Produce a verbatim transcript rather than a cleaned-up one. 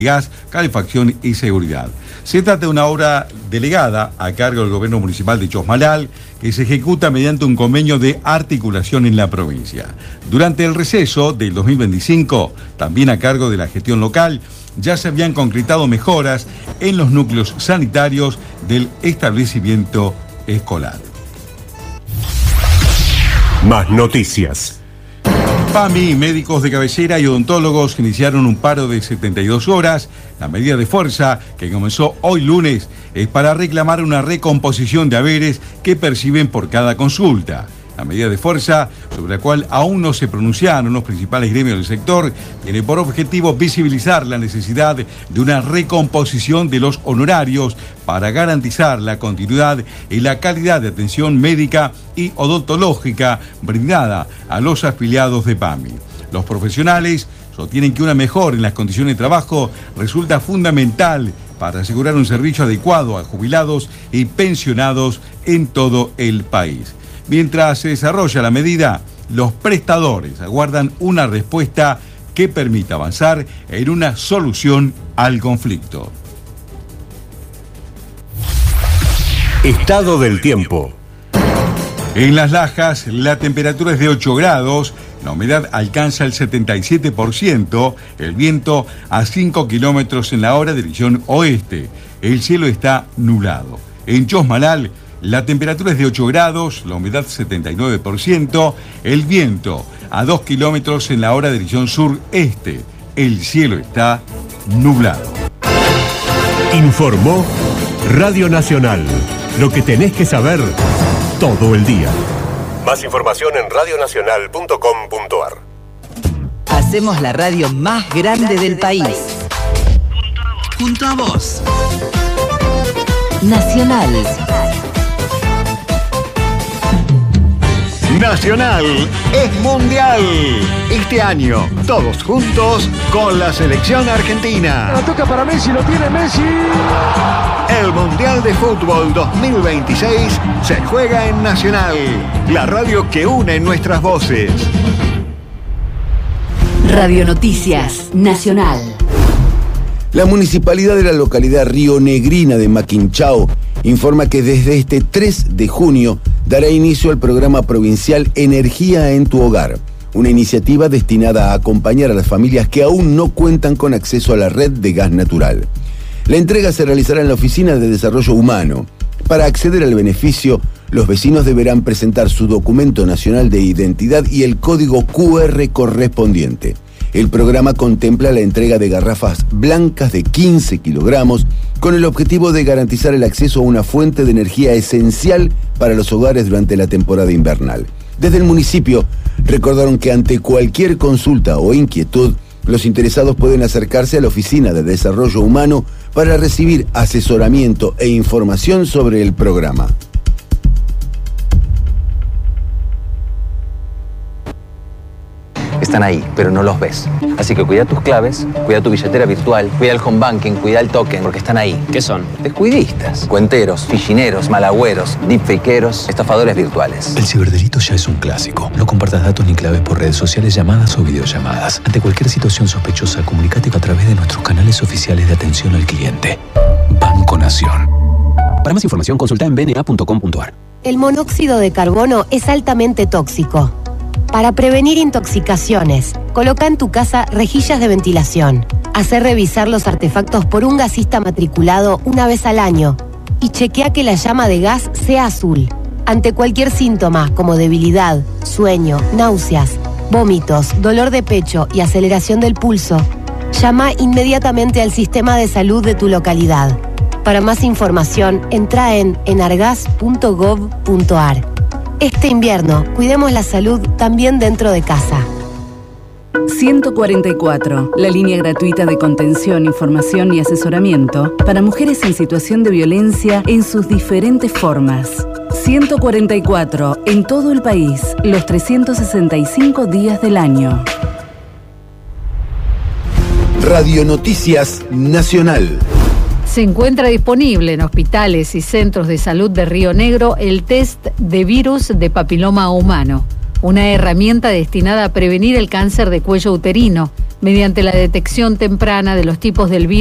gas, calefacción y seguridad. Se trata de una obra delegada a cargo del gobierno municipal de Chosmalal que se ejecuta mediante un convenio de articulación en la provincia. Durante el receso del dos mil veinticinco, también a cargo de la gestión local, ya se habían concretado mejoras en los núcleos sanitarios del establecimiento escolar. Más noticias. PAMI, médicos de cabecera y odontólogos iniciaron un paro de setenta y dos horas. La medida de fuerza, que comenzó hoy lunes, es para reclamar una recomposición de haberes que perciben por cada consulta. La medida de fuerza, sobre la cual aún no se pronunciaron los principales gremios del sector, tiene por objetivo visibilizar la necesidad de una recomposición de los honorarios para garantizar la continuidad y la calidad de atención médica y odontológica brindada a los afiliados de PAMI. Los profesionales sostienen que una mejora en las condiciones de trabajo resulta fundamental para asegurar un servicio adecuado a jubilados y pensionados en todo el país. Mientras se desarrolla la medida, los prestadores aguardan una respuesta que permita avanzar en una solución al conflicto. Estado del tiempo. En Las Lajas, la temperatura es de ocho grados, la humedad alcanza el setenta y siete por ciento, el viento a cinco kilómetros en la hora, dirección oeste. El cielo está nublado. En Chosmalal, la temperatura es de ocho grados, la humedad setenta y nueve por ciento, el viento a dos kilómetros en la hora, dirección sur-este. El cielo está nublado. Informó Radio Nacional. Lo que tenés que saber todo el día. Más información en radio nacional punto com punto a r. Hacemos la radio más grande del país. Junto a vos. Nacional. Nacional es mundial. Este año, todos juntos con la selección argentina. La toca para Messi, lo tiene Messi. El Mundial de Fútbol dos mil veintiséis se juega en Nacional, la radio que une nuestras voces. Radio Noticias Nacional. La municipalidad de la localidad rionegrina de Maquinchao informa que desde este tres de junio dará inicio al programa provincial Energía en tu Hogar, una iniciativa destinada a acompañar a las familias que aún no cuentan con acceso a la red de gas natural. La entrega se realizará en la Oficina de Desarrollo Humano. Para acceder al beneficio, los vecinos deberán presentar su documento nacional de identidad y el código cu erre correspondiente. El programa contempla la entrega de garrafas blancas de quince kilogramos con el objetivo de garantizar el acceso a una fuente de energía esencial para los hogares durante la temporada invernal. Desde el municipio recordaron que ante cualquier consulta o inquietud, los interesados pueden acercarse a la Oficina de Desarrollo Humano para recibir asesoramiento e información sobre el programa. Están ahí, pero no los ves. Así que cuida tus claves, cuida tu billetera virtual, cuida el home banking, cuida el token, porque están ahí. ¿Qué son? Descuidistas, cuenteros, fichineros, malagüeros, deepfakeros, estafadores virtuales. El ciberdelito ya es un clásico. No compartas datos ni claves por redes sociales, llamadas o videollamadas. Ante cualquier situación sospechosa, comunícate a través de nuestros canales oficiales de atención al cliente. Banco Nación. Para más información, consulta en b n a punto com punto a r. El monóxido de carbono es altamente tóxico. Para prevenir intoxicaciones, coloca en tu casa rejillas de ventilación. Hacé revisar los artefactos por un gasista matriculado una vez al año y chequea que la llama de gas sea azul. Ante cualquier síntoma como debilidad, sueño, náuseas, vómitos, dolor de pecho y aceleración del pulso, llama inmediatamente al sistema de salud de tu localidad. Para más información, entra en enargas punto gov punto a r. Este invierno, cuidemos la salud también dentro de casa. ciento cuarenta y cuatro, la línea gratuita de contención, información y asesoramiento para mujeres en situación de violencia en sus diferentes formas. ciento cuarenta y cuatro, en todo el país, los trescientos sesenta y cinco días del año. Radio Noticias Nacional. Se encuentra disponible en hospitales y centros de salud de Río Negro el test de virus de papiloma humano. una herramienta destinada a prevenir el cáncer de cuello uterino mediante la detección temprana de los tipos del virus